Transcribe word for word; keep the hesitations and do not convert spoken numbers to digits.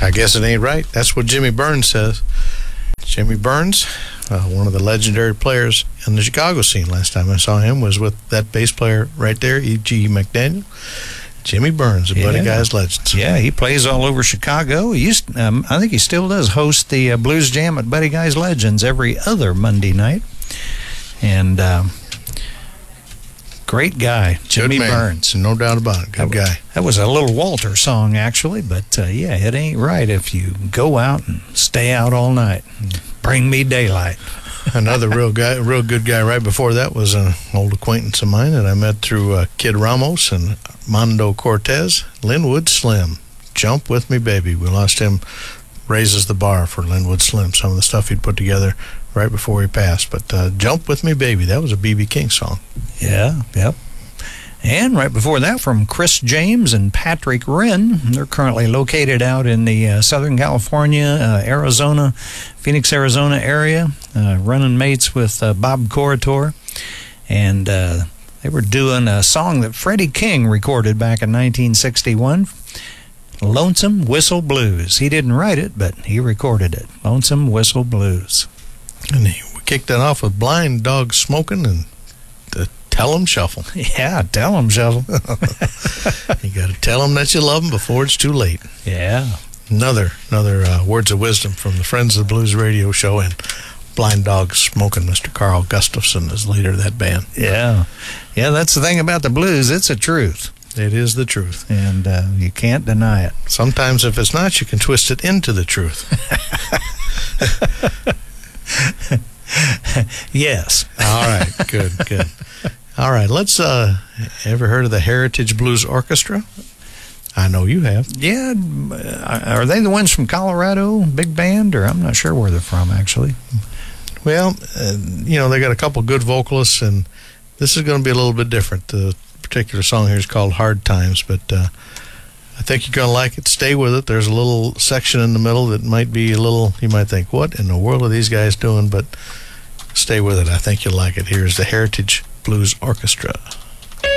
I guess it ain't right. That's what Jimmy Burns says. Jimmy Burns, uh, one of the legendary players in the Chicago scene. Last time I saw him was with that bass player right there, E G McDaniel. Jimmy Burns, a Buddy Yeah. Guy's legends. Yeah, he plays all over Chicago. He used, um, I think he still does host the uh, Blues Jam at Buddy Guy's Legends every other Monday night. And um, great guy, Jimmy Good man. Burns. No doubt about it. Good That, guy. that was a little Walter song, actually, but uh, yeah, it ain't right if you go out and stay out all night. Bring me daylight. Another real guy, real good guy right before that was an old acquaintance of mine that I met through uh, Kid Ramos and Mondo Cortez, Linwood Slim. Jump With Me Baby. We lost him. Raises the bar for Linwood Slim. Some of the stuff he'd put together right before he passed. But uh, Jump With Me Baby, that was a B B King song. Yeah, yep. And right before that, from Chris James and Patrick Wren. They're currently located out in the uh, Southern California, uh, Arizona, Phoenix, Arizona area, uh, running mates with uh, Bob Corritore. And uh, they were doing a song that Freddie King recorded back in nineteen sixty-one, Lonesome Whistle Blues. He didn't write it, but he recorded it, Lonesome Whistle Blues. And he, we kicked that off with Blind Dog Smoking and the Tell 'em Shuffle. Yeah, tell him, Shovel. You got to tell them that you love them before it's too late. Yeah. Another another uh, words of wisdom from the Friends of the Blues radio show, and Blind Dog Smoking, Mister Carl Gustafson is leader of that band. Yeah. Yeah, that's the thing about the blues. It's a truth. It is the truth. And uh, you can't deny it. Sometimes if it's not, you can twist it into the truth. Yes. All right, good, good. All right, let's, uh, ever heard of the Heritage Blues Orchestra? I know you have. Yeah. uh, Are they the ones from Colorado, big band? Or I'm not sure where they're from, actually. Well, uh, you know, they got a couple good vocalists, and this is going to be a little bit different. The particular song here is called Hard Times, but uh, I think you're going to like it. Stay with it. There's a little section in the middle that might be a little, you might think, what in the world are these guys doing? But stay with it. I think you'll like it. Here's the Heritage Blues Orchestra.